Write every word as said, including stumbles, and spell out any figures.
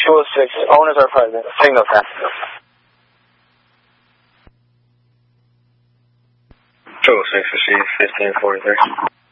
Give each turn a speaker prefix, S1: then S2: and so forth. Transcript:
S1: two oh six, owners are present. Signal ten.
S2: two oh six, receive fifteen forty-three.